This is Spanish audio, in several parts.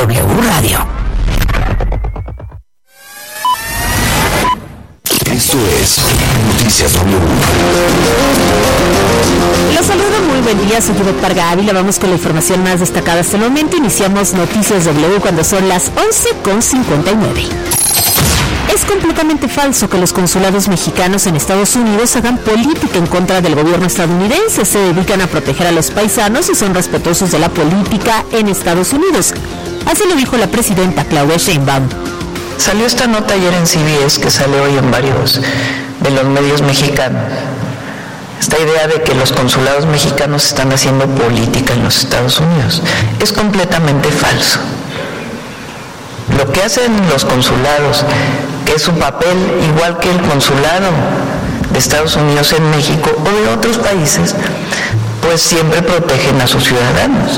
W Radio. Esto es Noticias W. Los saludo, muy buen día, soy Ivette Parga Ávila. Vamos con la información más destacada hasta el momento. Iniciamos Noticias W cuando son las 11:59. Es completamente falso que los consulados mexicanos en Estados Unidos hagan política en contra del gobierno estadounidense. Se dedican a proteger a los paisanos y son respetuosos de la política en Estados Unidos. Así lo dijo la presidenta Claudia Sheinbaum. Salió esta nota ayer en CBS, que sale hoy en varios de los medios mexicanos. Esta idea de que los consulados mexicanos están haciendo política en los Estados Unidos es completamente falso. Lo que hacen los consulados, que es su papel igual que el consulado de Estados Unidos en México o de otros países, pues siempre protegen a sus ciudadanos.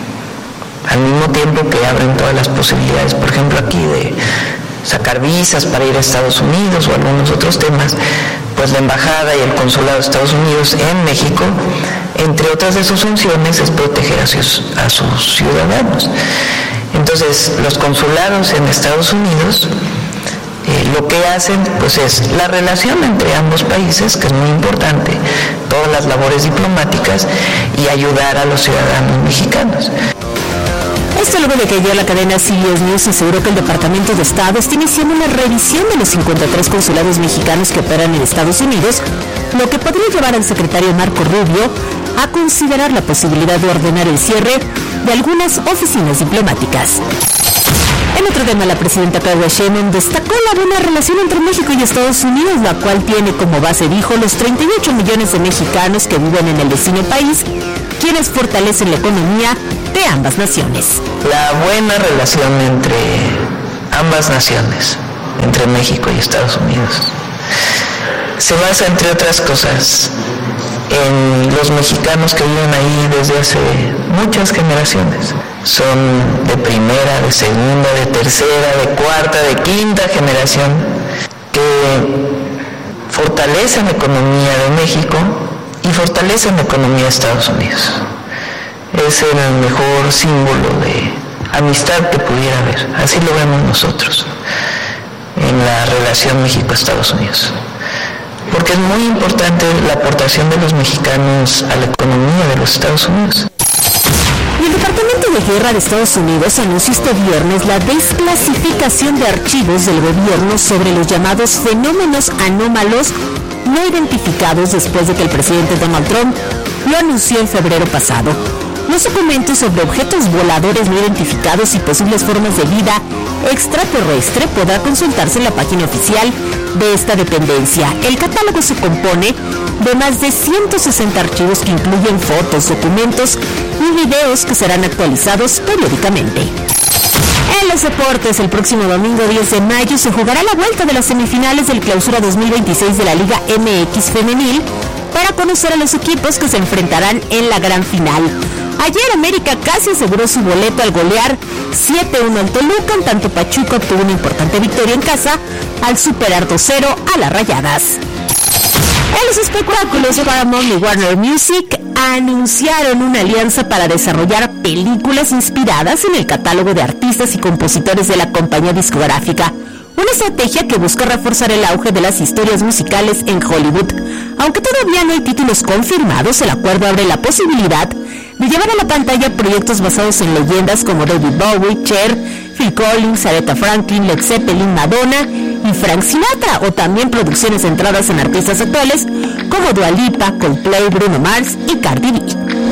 Al mismo tiempo que abren todas las posibilidades, por ejemplo aquí de sacar visas para ir a Estados Unidos o algunos otros temas, pues la embajada y el consulado de Estados Unidos en México, entre otras de sus funciones, es proteger a sus ciudadanos. Entonces, los consulados en Estados Unidos lo que hacen pues es la relación entre ambos países, que es muy importante, todas las labores diplomáticas y ayudar a los ciudadanos mexicanos. Esto luego de que ayer la cadena CBS News aseguró que el Departamento de Estado está iniciando una revisión de los 53 consulados mexicanos que operan en Estados Unidos, lo que podría llevar al secretario Marco Rubio a considerar la posibilidad de ordenar el cierre de algunas oficinas diplomáticas. En otro tema, la presidenta Claudia Sheinbaum destacó la buena relación entre México y Estados Unidos, la cual tiene como base, dijo, los 38 millones de mexicanos que viven en el vecino país, quienes fortalecen la economía de ambas naciones. La buena relación entre ambas naciones, entre México y Estados Unidos, se basa, entre otras cosas, en los mexicanos que viven ahí desde hace muchas generaciones. Son de primera, de segunda, de tercera, de cuarta, de quinta generación, que fortalecen la economía de México y fortalecen la economía de Estados Unidos. Es el mejor símbolo de amistad que pudiera haber. Así lo vemos nosotros en la relación México-Estados Unidos. Porque es muy importante la aportación de los mexicanos a la economía de los Estados Unidos. Y el Departamento de Guerra de Estados Unidos anunció este viernes la desclasificación de archivos del gobierno sobre los llamados fenómenos anómalos no identificados después de que el presidente Donald Trump lo anunció en febrero pasado. Los documentos sobre objetos voladores no identificados y posibles formas de vida extraterrestre podrá consultarse en la página oficial de esta dependencia. El catálogo se compone de más de 160 archivos que incluyen fotos, documentos y videos que serán actualizados periódicamente. En los deportes, el próximo domingo 10 de mayo se jugará la vuelta de las semifinales del Clausura 2026 de la Liga MX Femenil para conocer a los equipos que se enfrentarán en la gran final. Ayer América casi aseguró su boleto al golear 7-1 al Toluca, en tanto Pachuca obtuvo una importante victoria en casa al superar 2-0 a las Rayadas. En los espectáculos, Paramount y Warner Music anunciaron una alianza para desarrollar películas inspiradas en el catálogo de artistas y compositores de la compañía discográfica. Una estrategia que busca reforzar el auge de las historias musicales en Hollywood. Aunque todavía no hay títulos confirmados, el acuerdo abre la posibilidad de llevar a la pantalla proyectos basados en leyendas como David Bowie, Cher, Phil Collins, Aretha Franklin, Led Zeppelin, Madonna y Frank Sinatra, o también producciones centradas en artistas actuales como Dua Lipa, Coldplay, Bruno Mars y Cardi B.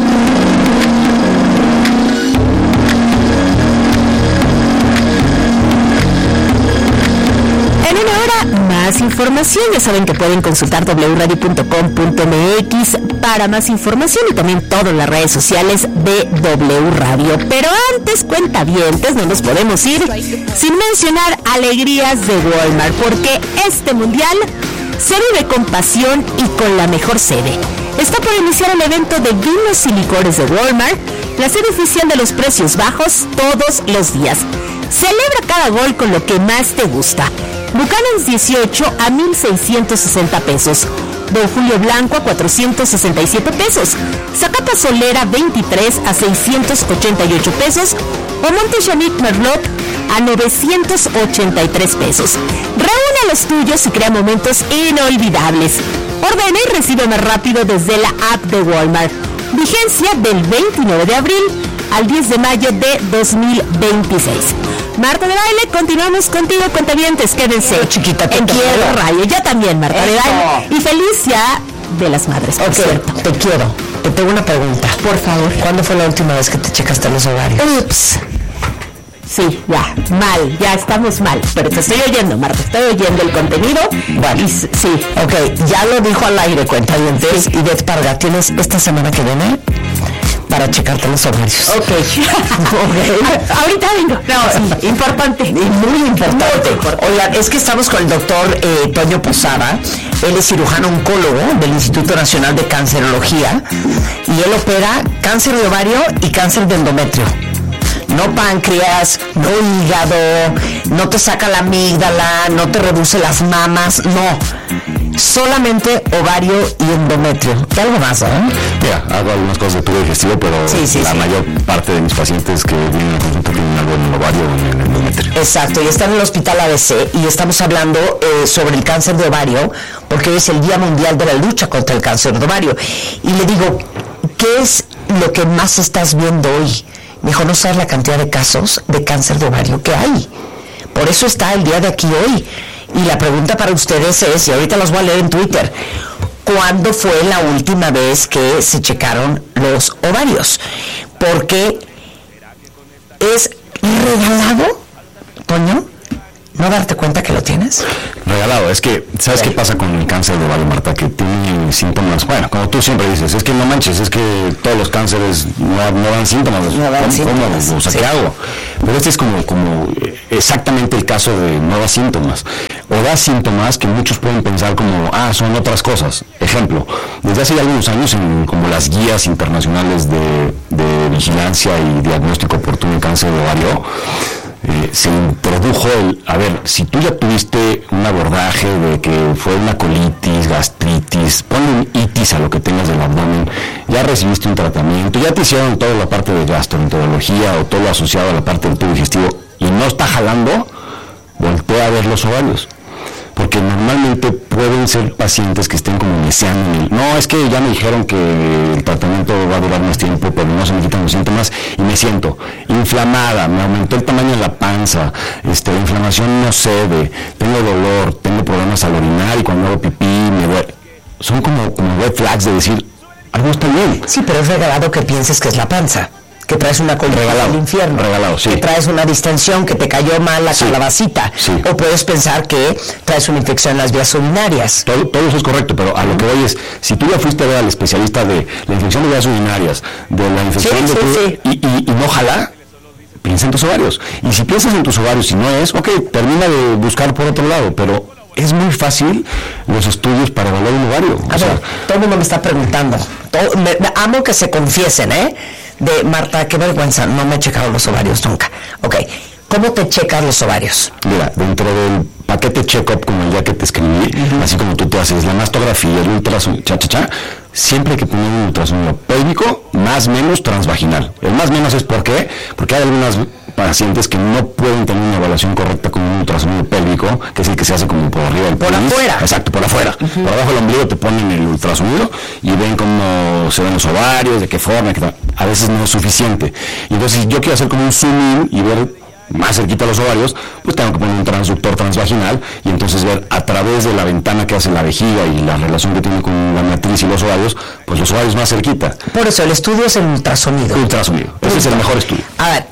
En una hora, más información. Ya saben que pueden consultar wradio.com.mx para más información y también todas las redes sociales de W Radio. Pero antes, cuentavientes, no nos podemos ir sin mencionar alegrías de Walmart, porque este mundial se vive con pasión y con la mejor sede. Está por iniciar el evento de vinos y licores de Walmart, la sede oficial de los precios bajos todos los días. Celebra cada gol con lo que más te gusta. Buchanan's 18 a 1,660 pesos. Don Julio Blanco a 467 pesos. Zacapa Solera 23 a 688 pesos. O Montechamic Merlot a 983 pesos. Reúne los tuyos y crea momentos inolvidables. Ordena y recibe más rápido desde la app de Walmart. Vigencia del 29 de abril al 10 de mayo de 2026. Marta de Baile, continuamos contigo, cuentavientes, quédense. Chiquita, te quiero, Rayo. Yo también, Marta de Baile. Y feliz Día de las Madres, por cierto. Te quiero. Te tengo una pregunta. Por favor. ¿Cuándo fue la última vez que te checaste los ovarios? Ups. Sí, ya estamos mal. Pero te estoy oyendo, Marta, estoy oyendo el contenido. Bueno, sí. Ok, ya lo dijo al aire, cuentavientes. Sí. Y Beth Parga, tienes esta semana que viene para checarte los ovarios. Ok. Ahorita vengo. No, sí, importante. Y muy importante. Oigan, es que estamos con el doctor Toño Posada. Él es cirujano oncólogo del Instituto Nacional de Cancerología y él opera cáncer de ovario y cáncer de endometrio. No páncreas, no hígado, no te saca la amígdala, no te reduce las mamas, no. Solamente ovario y endometrio. ¿Y algo más, Mira, hago algunas cosas de tubo digestivo, pero la mayor parte de mis pacientes que vienen a consulta tienen algo en el ovario o en el endometrio. Exacto, y están en el Hospital ABC y estamos hablando sobre el cáncer de ovario, porque hoy es el Día Mundial de la Lucha contra el Cáncer de Ovario. Y le digo, ¿qué es lo que más estás viendo hoy? Me dijo, no sabes la cantidad de casos de cáncer de ovario que hay. Por eso está el día de aquí hoy. Y la pregunta para ustedes es, y ahorita los voy a leer en Twitter, ¿cuándo fue la última vez que se checaron los ovarios? Porque es regalado, Toño, no darte cuenta que lo tienes. Regalado, es que, ¿sabes qué pasa con el cáncer de ovario, Marta? Que tiene síntomas, bueno, como tú siempre dices, es que no manches, es que todos los cánceres no dan síntomas. ¿Cómo? O sea, ¿qué hago? Pero este es como exactamente el caso de no da síntomas. O da síntomas que muchos pueden pensar como, son otras cosas. Ejemplo, desde hace ya algunos años, en como las guías internacionales de vigilancia y diagnóstico oportuno de cáncer de ovario, se introdujo si tú ya tuviste un abordaje de que fue una colitis, gastritis, ponle un itis a lo que tengas del abdomen, ya recibiste un tratamiento, ya te hicieron toda la parte de gastroenterología o todo lo asociado a la parte del tubo digestivo y no está jalando, voltea a ver los ovarios. Porque normalmente pueden ser pacientes que estén como deseando, no, es que ya me dijeron que el tratamiento va a durar más tiempo, pero no se me quitan los síntomas y me siento inflamada, me aumentó el tamaño de la panza, la inflamación no cede, tengo dolor, tengo problemas al orinar y cuando hago pipí me duele. Son como red flags de decir, algo está bien. Sí, pero es regalado que pienses que es la panza, que traes una colitis del infierno, sí. Que traes una distensión, que te cayó mal la calabacita, o puedes pensar que traes una infección en las vías urinarias. Todo eso es correcto, pero a lo que voy es, si tú ya fuiste a ver al especialista de la infección de vías urinarias, de la infección y no jala, piensa en tus ovarios. Y si piensas en tus ovarios y no es, termina de buscar por otro lado, pero es muy fácil los estudios para evaluar un ovario. Todo el mundo me está preguntando, amo que se confiesen, de Marta, qué vergüenza, no me he checado los ovarios nunca. ¿Cómo te checas los ovarios? Mira, dentro del paquete check-up, como el día que te escribí, así como tú te haces la mastografía, el ultrasonido, siempre hay que poner un ultrasonido pélvico, más menos transvaginal. El más menos es ¿por qué? Porque hay algunas pacientes que no pueden tener una evaluación correcta con un ultrasonido pélvico, que es el que se hace como por arriba del pubis. Afuera. Exacto, por afuera. Por abajo del ombligo te ponen el ultrasonido y ven cómo se ven los ovarios, de qué forma, a veces no es suficiente. Y entonces, si yo quiero hacer como un zoom in y ver más cerquita los ovarios, pues tengo que poner un transductor transvaginal y entonces ver a través de la ventana que hace la vejiga y la relación que tiene con la matriz y los ovarios, pues los ovarios más cerquita. Por eso el estudio es el ultrasonido. Ese es el mejor estudio. A ver,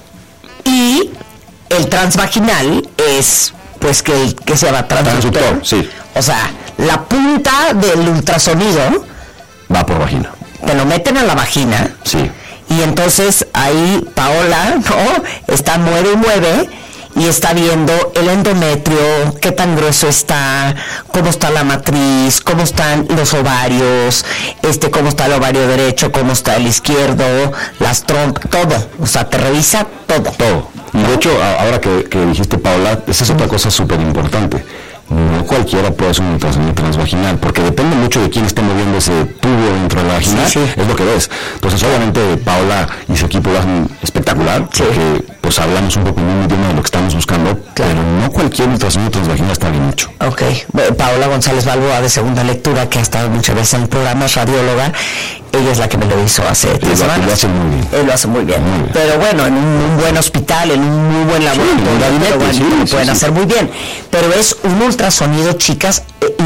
y el transvaginal es, pues, que se llama transductor. Sí. O sea, la punta del ultrasonido va por vagina. Te lo meten a la vagina. Sí. Y entonces ahí Paola, está mueve y mueve y está viendo el endometrio, qué tan grueso está, cómo está la matriz, cómo están los ovarios, cómo está el ovario derecho, cómo está el izquierdo, las trompas, todo. O sea, te revisa todo. Y de hecho, ahora que dijiste, Paola, esa es otra cosa súper importante. no cualquiera puede hacer un ultrasonido transvaginal, porque depende mucho de quién esté moviendo ese tubo dentro de la vagina, es lo que ves. Entonces, obviamente, Paola y su equipo lo hacen espectacular, porque pues hablamos un poco en un idioma de lo que estamos buscando, pero no cualquier ultrasonido transvaginal está bien hecho. Ok. Paola González Balboa, de Segunda Lectura, que ha estado muchas veces en el programa, es radióloga. Ella es la que me lo hizo hace 3 semanas. Lo hace muy bien. Él lo hace muy bien. Pero bueno, en un buen hospital, en un muy buen laboratorio, lo pueden hacer muy bien. Pero es un ultrasonido, chicas,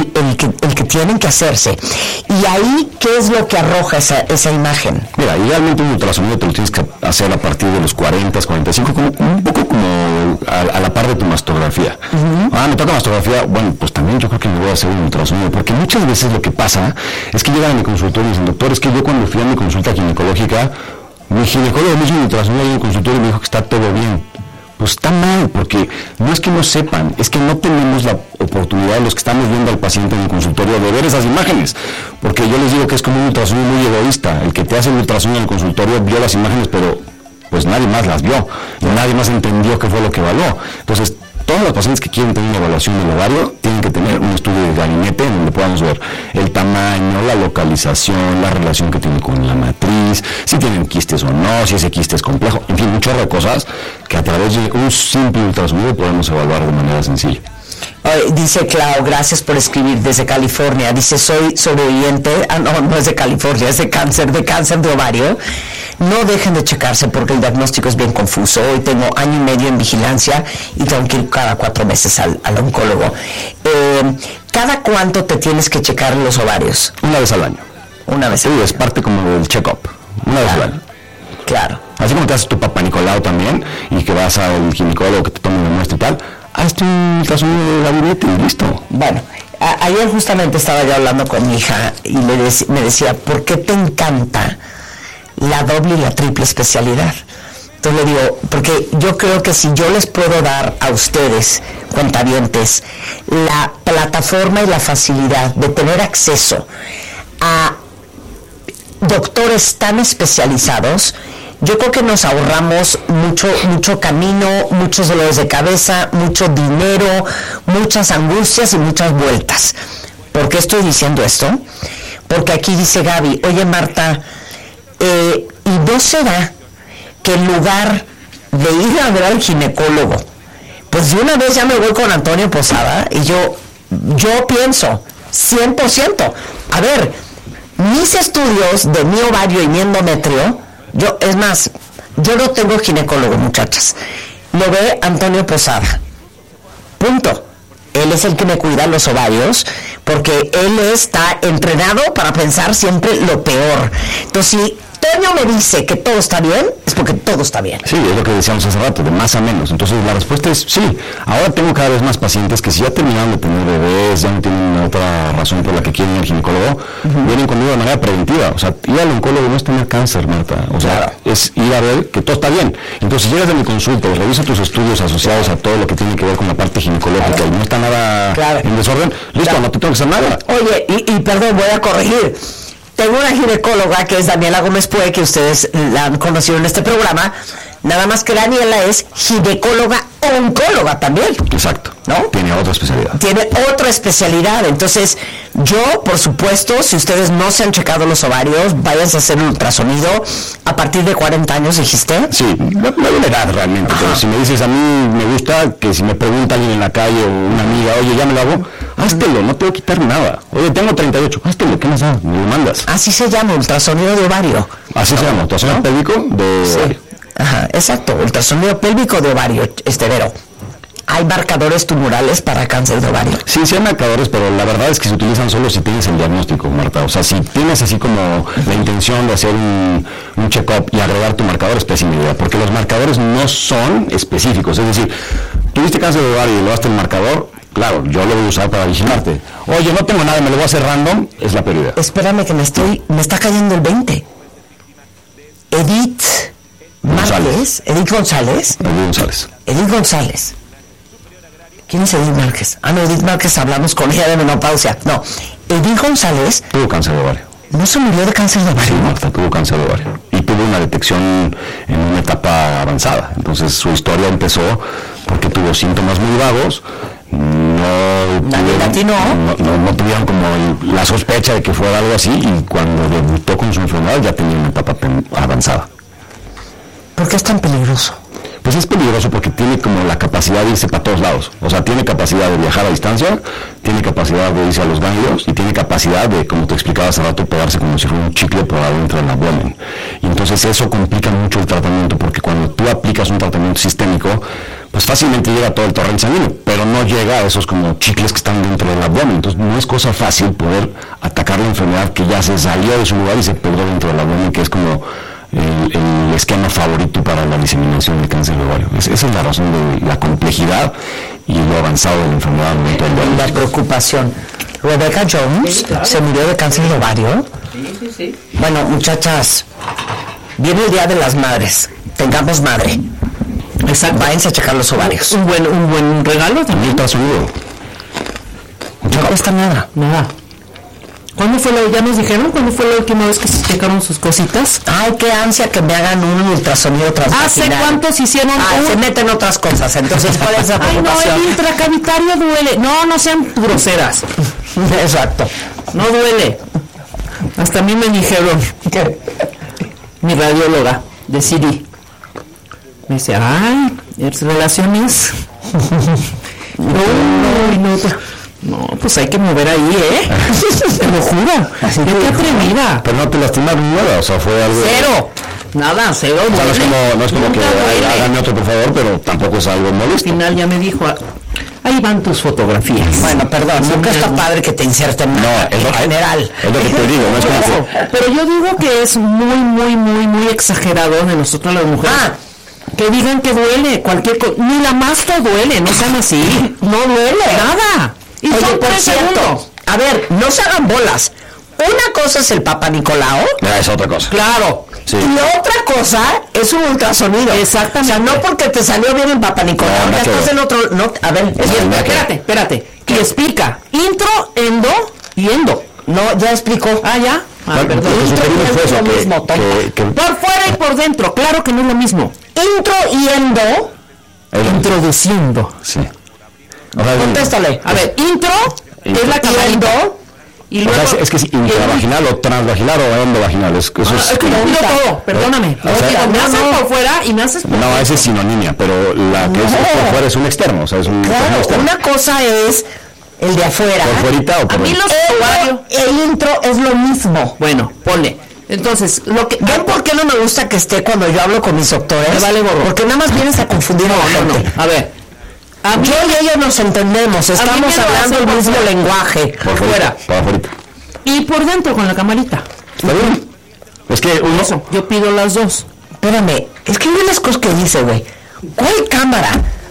el que tienen que hacerse. Y ahí, ¿qué es lo que arroja esa imagen? Mira, idealmente un ultrasonido te lo tienes que hacer a partir de los 40, 45, un poco como a la par de tu mastografía. Me toca mastografía, bueno, pues también yo creo que me voy a hacer un ultrasonido, porque muchas veces lo que pasa es que llegan a mi consultorio y dicen, doctor, es que yo cuando fui a mi consulta ginecológica, mi ginecólogo me hizo un ultrasonido en el consultorio y me dijo que está todo bien. Pues está mal, porque no es que no sepan, es que no tenemos la oportunidad, los que estamos viendo al paciente en el consultorio, de ver esas imágenes, porque yo les digo que es como un ultrasonido muy egoísta. El que te hace el ultrasonido en el consultorio vio las imágenes, pero pues nadie más las vio, y nadie más entendió qué fue lo que evaluó. Entonces, todos los pacientes que quieren tener una evaluación del ovario tienen que tener un estudio de gabinete en donde podamos ver el tamaño, la localización, la relación que tiene con la matriz, si tienen quistes o no, si ese quiste es complejo, en fin, un chorro de cosas que a través de un simple ultrasonido podemos evaluar de manera sencilla. Dice Clau, gracias por escribir desde California. Dice, soy sobreviviente, no es de California, es de cáncer de ovario. No dejen de checarse porque el diagnóstico es bien confuso. Hoy tengo 1 año y medio en vigilancia y tengo que ir cada 4 meses al oncólogo. ¿Cada cuánto te tienes que checar los ovarios? Una vez al año. Una vez al año. Sí, es parte como del check-up. Una vez al año. Claro. Así como te haces tu Papá Nicolau también y que vas al ginecólogo que te tome una muestra y tal, hazte un ultrasonido de gabinete y listo. Bueno, ayer justamente estaba yo hablando con mi hija y me decía, ¿por qué te encanta la doble y la triple especialidad? Entonces le digo, porque yo creo que si yo les puedo dar a ustedes, cuentavientes, la plataforma y la facilidad de tener acceso a doctores tan especializados, yo creo que nos ahorramos mucho camino, muchos dolores de cabeza, mucho dinero, muchas angustias y muchas vueltas. ¿Por qué estoy diciendo esto? Porque aquí dice Gaby, oye Marta, ¿y no será que en lugar de ir a ver al ginecólogo, pues de una vez ya me voy con Antonio Posada? Y yo pienso, 100%. A ver, mis estudios de mi ovario y mi endometrio, yo no tengo ginecólogo, muchachas. Lo ve Antonio Posada. Punto. Él es el que me cuida los ovarios, porque él está entrenado para pensar siempre lo peor. Entonces, si Toño me dice que todo está bien, es porque todo está bien. Sí, es lo que decíamos hace rato, de más a menos. Entonces la respuesta es sí. Ahora tengo cada vez más pacientes que si ya terminaron de tener bebés, ya no tienen otra razón por la que quieren ir al ginecólogo, vienen conmigo de manera preventiva. O sea, ir al oncólogo no es tener cáncer, Marta. O sea, es ir a ver que todo está bien. Entonces, si llegas a mi consulta y revisa tus estudios asociados a todo lo que tiene que ver con la parte ginecológica y no está nada en desorden, listo, no te tengo que hacer nada. Oye, y perdón, voy a corregir. Tengo una ginecóloga que es Daniela Gómez Pue, que ustedes la han conocido en este programa, nada más que Daniela es ginecóloga oncóloga también. Exacto. ¿No? Tiene otra especialidad. Tiene otra especialidad. Entonces, yo, por supuesto, si ustedes no se han checado los ovarios, váyanse a hacer un ultrasonido a partir de 40 años, ¿dijiste? Sí, no hay una edad realmente, pero si me dices, a mí me gusta que si me pregunta alguien en la calle o una amiga, oye, ya me lo hago, háztelo, no te voy a quitar nada. Oye, tengo 38, háztelo, ¿qué más da? Me lo mandas. Así se llama, ultrasonido de ovario. Así se llama, ultrasonido pélvico de ovario. Ajá, exacto, ultrasonido pélvico de ovario, Vero. ¿Hay marcadores tumorales para cáncer de ovario? Sí, hay marcadores, pero la verdad es que se utilizan solo si tienes el diagnóstico, Marta. O sea, si tienes así como la intención de hacer un check-up y agregar tu marcador, es pésima idea, porque los marcadores no son específicos. Es decir, tuviste cáncer de ovario y le daste el marcador, claro, yo lo voy a usar para vigilarte. Oye, no tengo nada, me lo voy a hacer random, es la prioridad. Espérame que me está cayendo el 20. Edith González. ¿Quién es Edith Márquez? No, Edith Márquez hablamos con ella de menopausia. No, Edith González tuvo cáncer de ovario. ¿No se murió de cáncer de ovario? Sí, Marta, tuvo cáncer de ovario. Y tuvo una detección en una etapa avanzada. Entonces su historia empezó porque tuvo síntomas muy vagos, no tuvieron como la sospecha de que fuera algo así, y cuando debutó con su enfermedad ya tenía una etapa avanzada. ¿Por qué es tan peligroso? Pues es peligroso porque tiene como la capacidad de irse para todos lados. O sea, tiene capacidad de viajar a distancia, tiene capacidad de irse a los ganglios y tiene capacidad de, como te explicaba hace rato, pegarse como si fuera un chicle por adentro del abdomen. Y entonces eso complica mucho el tratamiento, porque cuando tú aplicas un tratamiento sistémico, pues fácilmente llega a todo el torrente sanguíneo, pero no llega a esos como chicles que están dentro del abdomen. Entonces no es cosa fácil poder atacar la enfermedad que ya se salió de su lugar y se pegó dentro del abdomen, que es como el esquema favorito para la diseminación del cáncer de ovario. Esa es la razón de la complejidad y lo avanzado de la enfermedad al momento del diagnóstico. La preocupación. Rebecca Jones se murió de cáncer de ovario. Sí. Bueno, muchachas, viene el Día de las Madres. Tengamos madre. Exacto. Váyanse a checar los ovarios. Un buen regalo también. No cuesta nada. Nada. ¿Cuándo fue ya nos dijeron cuándo fue la última vez que se checaron sus cositas? Ay, qué ansia que me hagan un ultrasonido transvaginal. ¿Hace cuántos hicieron? Se meten otras cosas, entonces ¿cuál es la preocupación? Ay, no, el intracavitario duele. No sean groseras. Exacto. No duele. Hasta a mí me dijeron, mi radióloga de CD, me dice, ay, ¿es relaciones? No, pues hay que mover ahí, te lo juro. Así que qué atrevida. Pero no te lastimaron nada, o sea, fue algo... Cero. Nada, cero. O sea, no es como que háganme otro, por favor, pero tampoco es algo molesto. Al final ya me dijo, ahí van tus fotografías. Bueno, perdón, nunca está padre que te inserten nada, en general. Es lo que te digo, no es como que... Pero yo digo que es muy exagerado de nosotros las mujeres. Que digan que duele, cualquier cosa. Ni la masta duele, no sean así. No duele, nada. Y oye, son por 3 cierto, segundos. A ver, no se hagan bolas. Una cosa es el Papa Nicolau. Es otra cosa. Claro. Sí. Y otra cosa es un ultrasonido. Exactamente. O sea, no porque te salió bien el Papa Nicolau, ya estás en otro... No, a ver, espérate. Y explica. Intro, endo y endo. No, ya explicó. Ya. Bueno, Perdón. Es lo mismo, Por fuera y por dentro, claro que no es lo mismo. Intro y endo. Introduciendo. Sí. Contéstale. A ver, intro es la camarita. Y luego, o sea, es que es intravaginal o transvaginal o endovaginal. Eso es que yo pido todo, perdóname. O sea, me haces por fuera y me haces por dentro. No, esa es sinonimia, pero la que es por fuera es un externo. O sea, es un externo. Una cosa es el de afuera. ¿Por fuerita o por dentro? El intro es lo mismo. Bueno, ponle. Entonces, ¿ven por qué no me gusta que esté cuando yo hablo con mis doctores? Me vale gorro. Porque nada más vienes a confundir a la gente. A ver. Yo y ellos nos entendemos, estamos hablando el mismo lenguaje. Por fuera. Por afuera. Y por dentro con la camarita. ¿Está bien? Es que uno... Yo pido las dos. Espérame, es que hay unas cosas que dice, güey. ¿Cuál cámara?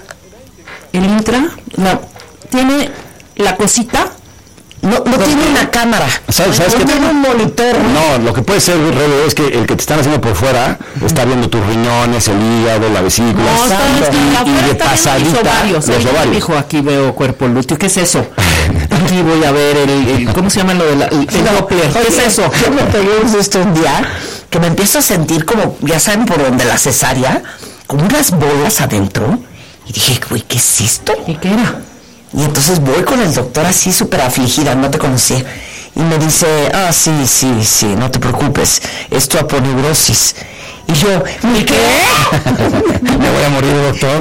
El intra, tiene la cosita. No tiene una cámara. ¿Sabes no qué? tiene un monitor. No, lo que puede ser, Rebe, es que el que te están haciendo por fuera está viendo tus riñones, el hígado, la vesícula. Y de pasadita los ovarios. Dijo, aquí veo cuerpo lúteo. ¿Qué es eso? Aquí voy a ver el ¿cómo se llama lo de el Doppler? ¿Qué es eso? Yo me pegué un día que me empiezo a sentir como, ya saben por donde la cesárea, como unas bolas adentro. Y dije, güey, ¿qué es esto? ¿Y qué era? Y entonces voy con el doctor así súper afligida, no te conocía. Y me dice, sí, no te preocupes, es tu aponeurosis. Y yo, ¿y qué? Me voy a morir, doctor.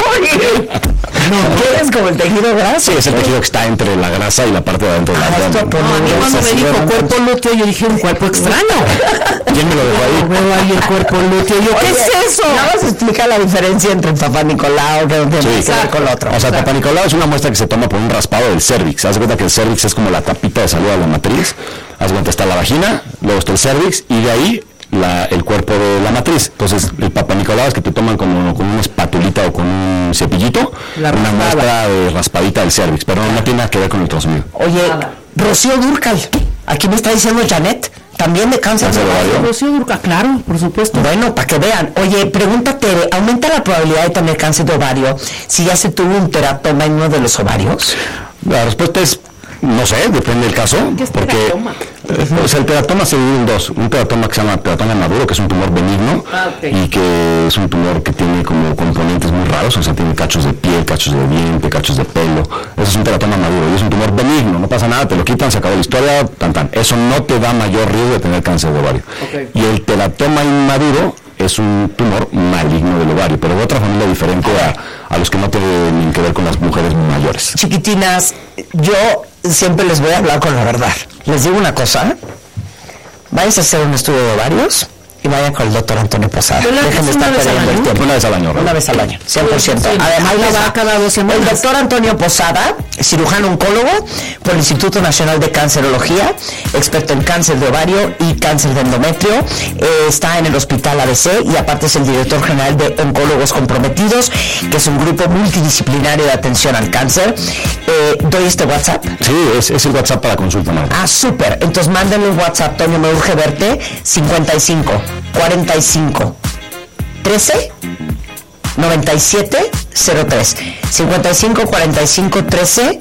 ¿Qué es como el tejido graso? Sí, es el tejido que está entre la grasa y la parte de adentro de la abdomen. Cuando me dijo cuerpo lúteo, yo dije un cuerpo extraño. ¿Quién me lo dejó ahí? Veo ahí el cuerpo lúteo. Yo, ¿qué es eso? Nada más explica la diferencia entre el Papa Nicolau que no tiene que ver con el otro. O sea, el Papa Nicolau es una muestra que se toma por un raspado del cervix. Haz de cuenta que el cervix es como la tapita de salida de la matriz. Haz de cuenta, está la vagina, luego está el cervix y de ahí el cuerpo de la matriz. Entonces, el Papa Nicolau es que te toman como con una espatulita o con un cepillito, una muestra de raspadita del cervix, pero no tiene nada que ver con el ultrasonido. Oye, Rocío Dúrcal, aquí me está diciendo Janet, también de cáncer de ovario. Rocío Dúrcal, claro, por supuesto. Bueno, para que vean. Oye, pregúntate, ¿aumenta la probabilidad de tener cáncer de ovario si ya se tuvo un teratoma en uno de los ovarios? La respuesta es no sé, depende del caso. ¿Qué es porque teratoma? O sea, el teratoma se divide en dos. Un teratoma que se llama teratoma maduro, que es un tumor benigno y que es un tumor que tiene como componentes muy raros. canceros, o sea, tiene cachos de piel, cachos de diente, cachos de pelo. Eso es un teratoma maduro y es un tumor benigno, no pasa nada, te lo quitan, se acabó la historia, tan. Eso no te da mayor riesgo de tener cáncer de ovario. Okay. Y el teratoma inmaduro es un tumor maligno del ovario, pero de otra familia diferente a los que no tienen que ver con las mujeres mayores. Chiquitinas, yo siempre les voy a hablar con la verdad. Les digo una cosa, vais a hacer un estudio de ovarios y vayan con el doctor Antonio Posada. Déjenme estar perdiendo el tiempo. Una vez al año. Una vez al año, 100%. Sí. Además, va cada 2 semanas. El doctor Antonio Posada, cirujano oncólogo por el Instituto Nacional de Cancerología, experto en cáncer de ovario y cáncer de endometrio, está en el Hospital ABC y aparte es el director general de Oncólogos Comprometidos, que es un grupo multidisciplinario de atención al cáncer. ¿Doy este WhatsApp? Sí, es el WhatsApp para consulta, Marta. Ah, súper. Entonces mándenle un WhatsApp, Toño, me urge verte, 55 45 13 97 03 55 45 13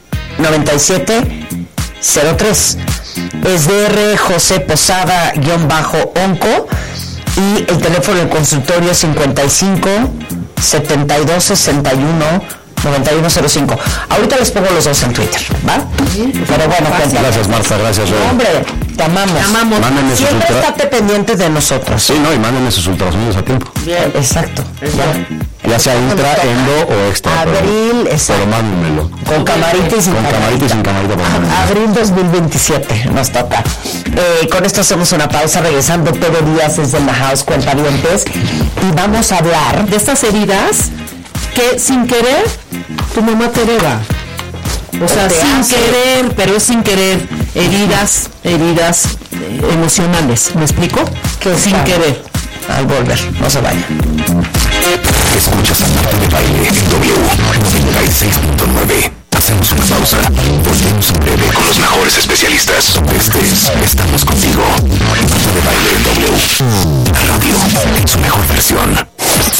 97 03. Es DR José Posada _onco y el teléfono del consultorio es 55 72 61 9105. Ahorita les pongo los dos en Twitter, ¿va? Sí, pero bueno, gracias, Marta, gracias, Rey. Hombre, te amamos. Mándenme siempre estate pendiente de nosotros. Sí, no, y mándenme sus ultrasonidos a tiempo. Bien, exacto. Ya sea ultra, endo o extra. Abril, pero mándenmelo. Con camarita y sin camarita. Abril 2027 nos toca. Con esto hacemos una pausa, regresando Pedro Díaz desde la House Cuentavientes y vamos a hablar de estas heridas que sin querer tu mamá te hereda. O sea, sin querer, pero es sin querer. Heridas emocionales. ¿Me explico? Que sin querer. Al volver, no se vayan. Escuchas a Marta de Baile en W 96.9. Hacemos una pausa. Volvemos en breve con los mejores especialistas. Donde estés, estamos contigo. Marta de Baile en W. La radio en su mejor versión.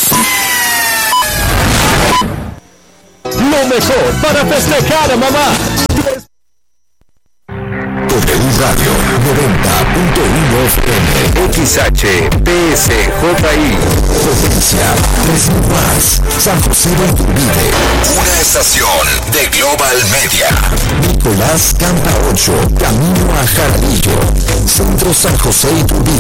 Lo mejor para festejar a mamá. W Radio 90.1 FM XHPSJI Potencia 3000 más San José de Iturbide. Una estación de Global Media. Nicolás Campa 8, camino a Jaramillo. Centro San José Iturbide.